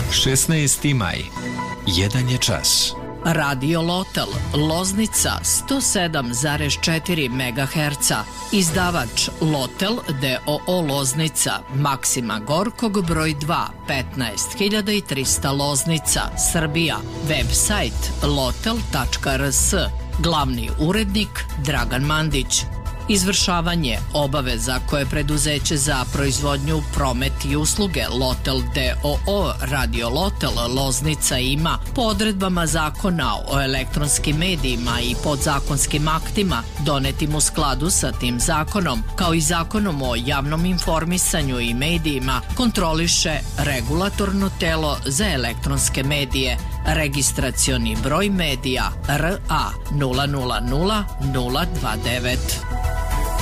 16. maj. 1 je čas. Radio Lotel, Loznica 107,4 MHz. Izdavač Lotel d.o.o. Loznica, Maksima Gorkog broj 2, 15300 Loznica, Srbija. Website lotel.rs. Glavni urednik Dragan Mandić. Izvršavanje obaveza koje preduzeće za proizvodnju, promet i usluge Lotel d.o.o. Radio Lotel Loznica ima po odredbama Zakona o elektronskim medijima i podzakonskim aktima donetim u skladu sa tim zakonom, kao i Zakonom o javnom informisanju i medijima, kontroliše Regulatorno telo za elektronske medije, registracioni broj medija RA 000029.